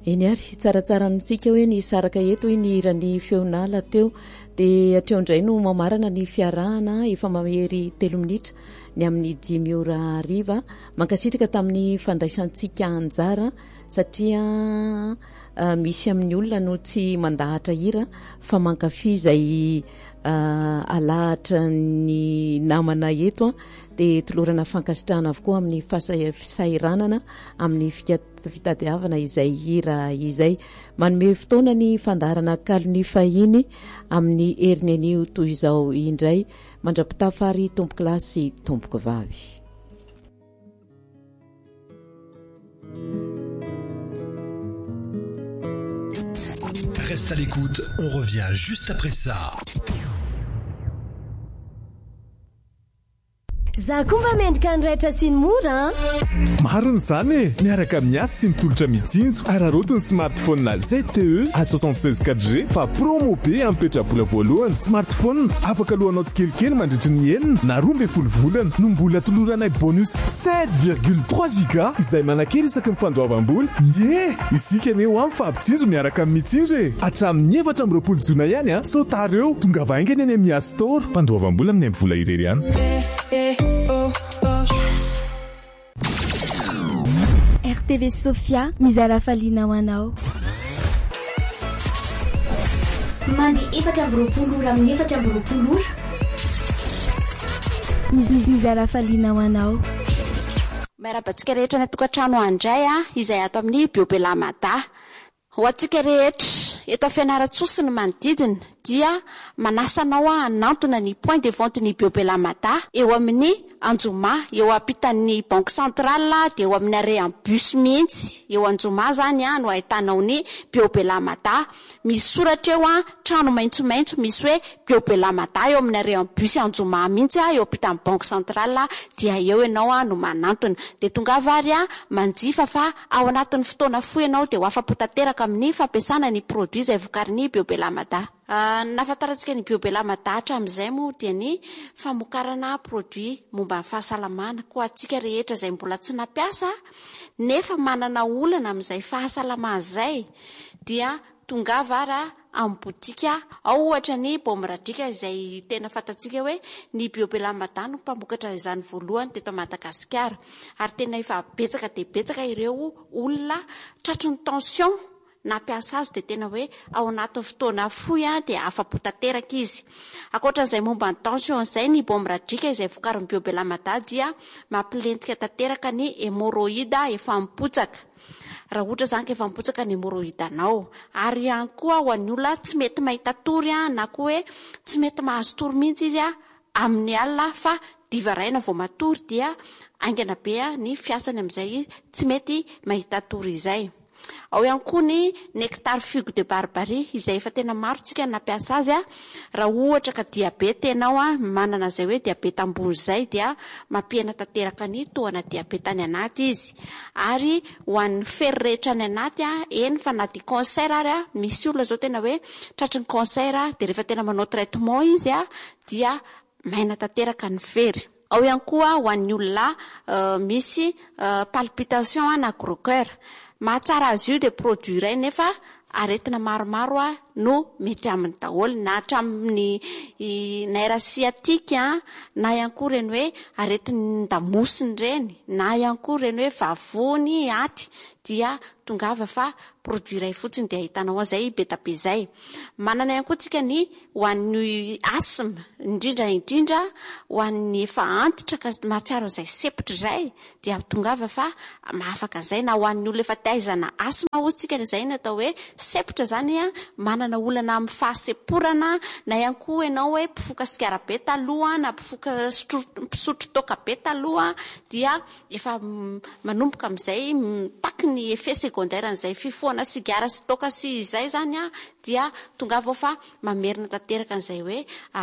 Eny ary tsaratsara amintsika hoe ny saraka eto ny irany feonala teo dia hatreo indray no mamarana ny fiarahana efa mamery 3 minitra ny amin'ny 5 ora hariva mankasitraka tamin'ny fandraisantsika anjara satria misy amin'ny olona no tsy mandahatra hira fa mankafy izay alahatra ny namana eto dia tolorana fankasitrahana avokoa amin'ny fisairanana amin'ny fitadiavana izay hira izay manome fotoana ny fandaharana kalony fahiny amin'ny heriny anio toy izao indray mandrapitafary tompoky lahy sy tompoky vavy. Reste à l'écoute, on revient juste après ça. Za koa mba mendrika ny raitra sy ny mora. Marina izany e, miaraka amin'ny asa sy ny tolotra mitsinjo ararotiny smartphone na ZTE A76 4G fa promo be ampetrabola voalohany. Smartphone afaka lohanao tsikelikely mandritry ny enina na 12 volana no mbola toloranay bonus 7,3 giga izay manakely isaky ny fandoavam-bola. Isika ne ho amin'ny fampitsinjo miaraka amin'ny mitsinjo e. Hatramin'ny 4 jona ihany a, sotareo tonga vaingany any amin'ny App Store. Fandoavam-bola amin'ny vola irery ihany. RTV Sofia mizara falina ho anao. Mandi 4 ora amin'ny 4 ora. Mizara falina ho anao. Miarabantsika rehetra ny tokantrano andray izay ato amin'ny Biobelamada. Ho antsika rehetra eto fianaratsosy ny manodidina dia manasanao hanantona ny point de vente ny Biobelamada eo amin'ny Anjoma, eo ampitan'ny Banque Centrale dia eo amin'ny arrêt en bus mihitsy. Eo Anjoma zany no ahitanao ny Biobelamada. Misy soratra eo trano maitsomaitso misy hoe Biobelamada eo amin'ny arrêt en bus Anjoma mihitsy eo ampitan'ny Banque Centrale dia eo ianao no manantona. Dia tonga vary manjifa fa ao anatin'ny fotoana fohy ianao dia ho afapo tanteraka amin'ny fampiasana ny produit izay vokarin'ny Biobelamada. Nafantarantsika ny Biobelamada hatramin'izay moa dia ny famokarana produit momba ny fahasalamana koa antsika rehetra izay mbola tsy nampiasa nefa manana olana amin'izay fahasalamana izay dia tonga vara amin'ny botika ao ohatra ny Bomradrika izay tena fantatsika hoe ny Biobelamada no mpamokatra izany voalohany teto Madagasikara ary tena efa betsaka dia betsaka ireo olona tratry ny tension nampiasa azy dia tena hoe ao anatin'ny fotoana fohy dia afapo tanteraka izy. Ankoatran'izay momba ny tension izay ny Bomradrika izay vokarin'ny Biobelamada dia mampilentika tanteraka ny hémorroïde efa mipotsaka. Raha ohatra zany ka efa mipotsaka ny hémorroïde anao ary ihany koa ho an'ny olona tsy mety mahita tory na koa hoe tsy mety mahazo tory mihitsy izy amin'ny alina fa divaraina vao matory dia aingana be ny fiasany amin'izay tsy mety mahita tory izay. Ao ihany koa ny nectar figue de barbarie izay efa tena maro tsika nampiasa azy raha ohatra ka diabeta ianao manana izay hoe diabeta ambony izay dia mampihena tanteraka ny tohana diabeta any anaty izy ary ho an'ny fery rehetra any anaty eny fa na dia cancer ary misy olona zao tena hoe tratry ny cancer dia rehefa tena manao traitement izy dia maina tanteraka ny fery. Ao ihany koa ho an'ny olona misy palpitation na gros cœur. Mahatsara azy io dia produit iray nefa aretina maromaro no mety amin'ny daholo na hatramin'ny nerf sciatique na ihany koa ireny hoe aretin'ny damosiny ireny na ihany koa ireny hoe vavony aty dia tongava fa produit iray fotsiny dia ahitanao an'izay beta be izay. Manana ihany koa tsika ny ho an'ny asthme indrindra ho an'ny efa antitra ka mahatsiaro izay sepotra izay dia tongava fa mahafaka izay na ho an'ny olona efa taizana asthme hozy tsika izay ny atao hoe sepotra zany manana olana amin'ny fahaseporana na ihany koa ianao hoe mpifoka sigara be taloha na mpifoka pisotro toaka be taloha dia efa manomboka amin'izay taky ny effet secondaire an'izay fifohana sigara sy toaka sy izay zany dia tonga vao fa mamerina tanteraka an'izay hoe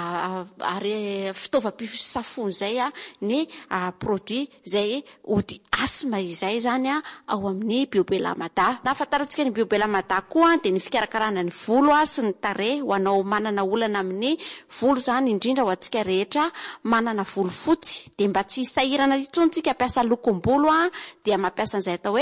ary fitaovam-pisafony izay ny produit izay ody asthme izay zany ao amin'ny Biobelamada. Nafantarantsika ny Biobelamada koa dia ny fikarakarana ny volo sy ny tarehy ho anao manana olana amin'ny volo zany indrindra ho antsika rehetra manana volo fotsy dia mba tsy hisahirana intsony tsika hampiasa lokom-bolo dia mampiasa an'izay atao hoe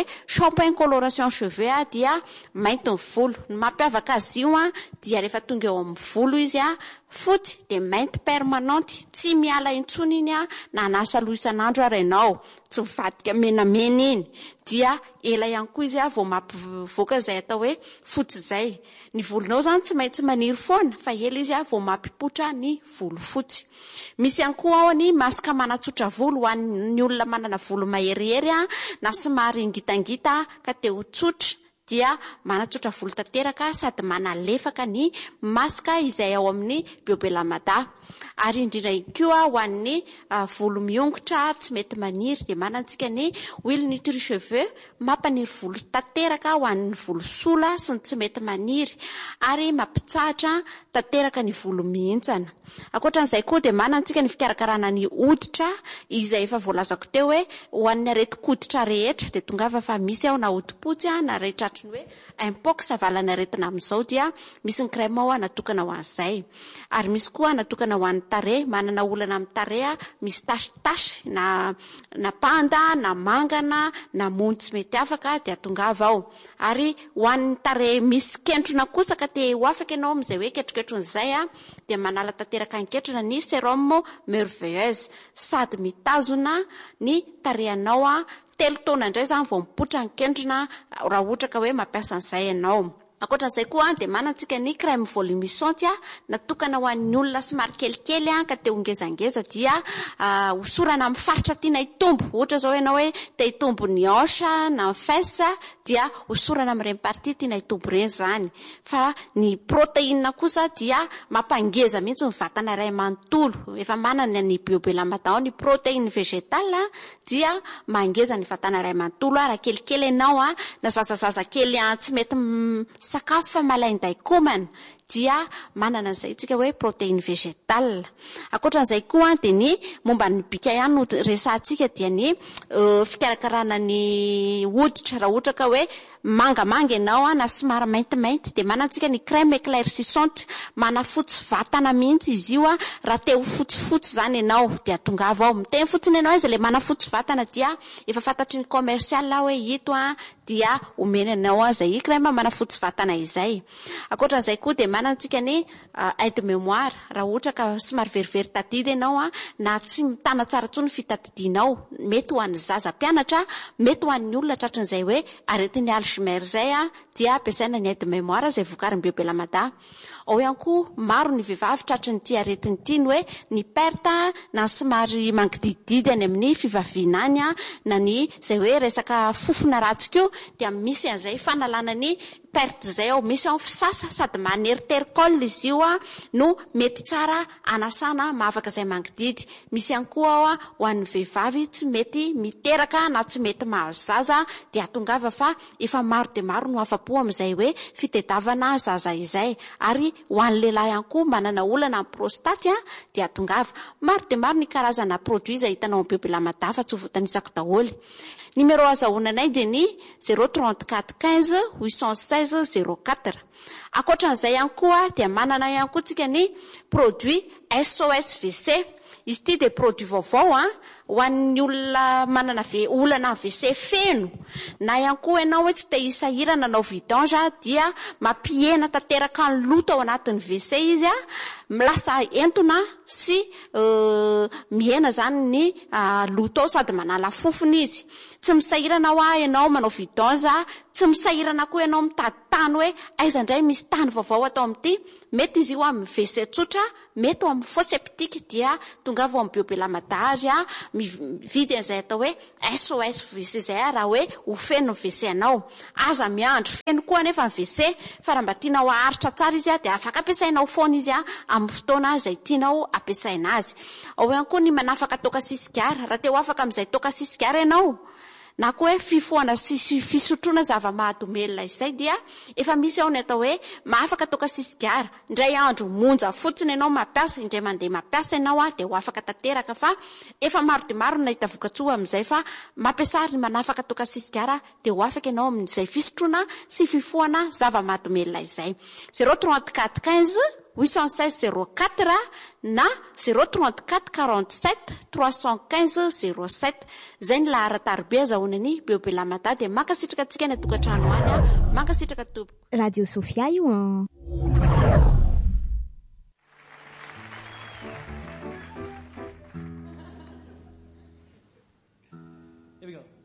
campagne coloration cheveux dia mainty ny volo. Ny mampiavaka azy io dia rehefa tonga eo amin'ny volo izy fotsy de mainty permanente, tsy miala intsony iny na anasa loha isan'andro ary ianao, tsy mivadika menamena iny. Dia ela ihany koa izy vao mampivoaka izay atao hoe fotsy zay. Ny volonao zany tsy maintsy maniry foana fa ela izy vao mampipotra ny volo fotsy. Misy ihany koa ao ny masaka manatsotra volo ho an'ny olona manana volo maherihery na somary ngitangita ka te ho tsotra, dia manatsotra volo tanteraka sady manalefaka ny masaka izay ao amin'ny Biobelamada. Ary indrindra koa ho an'ny volo miongotra tsy mety maniry dia manantsika ny huile nutri cheveux mampaniry volo tanteraka ho an'ny volo sola sy ny tsy mety maniry ary mampitsahatra tanteraka ny volo mihintsana. Ankoatran'izay koa dia manantsika ny fikarakarana ny hoditra izay efa voalazako teo hoe ho an'ny areti-koditra rehetra dia tonga fa misy ao na hodipotsy na rehetratriny hoe impox avalana aretina amin'izao dia misy ny crème ao natokana ho an'izay. Ary misy koa natokana ho an'ny tarehy, manana olana amin'ny tarehy misy tasy na panda na mangana na mony tsy mety afaka dia tongava ao. Ary ho an'ny tarehy misy kentrona kosa ka te ho afaka ianao amin'izay hoe ketroketron'izay dia manala tanteraka anketrona ny sérum merveilleuse sady mitazona ny tarehinao 3 taona indray zany vao mipotra ny kendrona raha ohatra ka hoe mampiasa an'izay ianao. Ankoatran'izay koa dia manantsika ny crème volumisante natokana ho an'ny olona somary kelikely ka te hongezangeza dia hosorana amin'ny faritra tiana hitombo. Ohatra zao ianao hoe te hitombo ny hanche na ny fesse dia hosorana amin'ireny partie tiana hitombo ireny zany. Fa ny protéine kosa dia mampangeza mihitsy ny vatana iray manontolo. Efa manana ny Biobelamada ny protéine végétale dia mangeza ny vatana iray manontolo raha kelikely ianao na zazazaza kely tsy mety sakafo fa malainday komana dia manana an'izay tsika hoe protéine végétale. Ankoatran'izay koa dia ny momba ny bika ihany no resahantsika dia ny fikarakarana ny hoditra raha ohatra ka hoe mangamanga ianao na somary maintimainty dia manantsika ny crème éclaircissante manafotsy vatana mihitsy izy io raha te ho fotsifotsy zany ianao dia tongava ao miteny fotsiny ianao izy le manafotsy vatana dia efa fantatry ny commercial hoe ito dia omena ianao izay crème manafotsy vatana izay. Ankoatran'izay koa dia manantsika ny aide mémoire raha ohatra ka somary verivery tadidy ianao na tsy mitana tsara tsony fitadidinao, mety ho an'ny zaza mpianatra, mety ho an'ny olona tratran'izay hoe aretin'ny Alzheimer zay dia ampiasaina ny aide mémoire izay vokarin'ny Biobelamada. Ao ihany koa maro ny vehivavy tratriny ity aretiny ity ny hoe ny perte na somary mangidididy any amin'ny fivaviana any na ny izay hoe resaka fofona ratsy keo dia misy an'izay fanalana ny perte zay ao. Misy ao fisasa sady maneritericole izy io no mety tsara anasana mahavaka izay mangididy. Misy ihany koa ao ho an'ny vehivavy tsy mety miteraka na tsy mety mahazo zaza dia tongava fa efa maro dia maro no afa-po amin'izay hoe fitediavana zaza izay. Ary ho an'ny lehilahy ihany koa manana olana amin'ny prostate dia tongava maro dia maro ny karazana produit izay hitanao amin'ny Biobelamada fa tsy ho voatanisako daholo. Numéro azahoananay dia ny 034 15 816 04. Ankoatran'izay ihany koa dia manana ihany koa tsika ny produit SOS WC. Izy ity dia produit vaovao ho an'ny olona manana olana WC feno na ihany koa ianao hoe tsy te hisahirana anao vidange dia mampihena tanteraka ny loto ao anatin'ny WC izy milasa entona sy mihena zany ny loto ao sady manala fofony izy. Tsy misahirana ianao manao vidange, tsy misahirana koa ianao mitady tany hoe aiza indray misy tany vaovao atao amin'ity. Mety izy io amin'ny WC tsotra, mety ao amin'ny fosse septique dia tonga vao amin'ny Biobelamada azy mividy an'izay atao hoe SOS WC zay raha hoe ho feno ny WC anao. Aza miandro feno koa nefa ny WC fa raha mba tianao aharitra tsara izy dia afaka ampiasainao foana izy amin'ny fotoana izay tianao ampiasaina azy. Ao ihany koa ny manafaka toaka sisigara raha te ho afaka amin'izay toaka sisigara ianao na koa hoe fifoana sy fisotroana zava-mahadomelina izay dia efa misy ao ny atao hoe mahafaka toaka sisigara. Indray andro monja fotsiny ianao mampiasa, indray mandeha mampiasa ianao dia ho afaka tanteraka fa efa maro dia maro nahita vokatsoa amin'izay fa mampiasa ny manafaka toaka sisigara dia ho afaka ianao amin'izay fisotroana sy fifoana zava-mahadomelina izay. 034 15 816 04 na 034 47 315 07. Zay ny lahara-tarobe azahonany beobelamada dia mankasitraka antsika ny atokantrano any a mankasitraka tompo Radio Sofia io an. Here we go.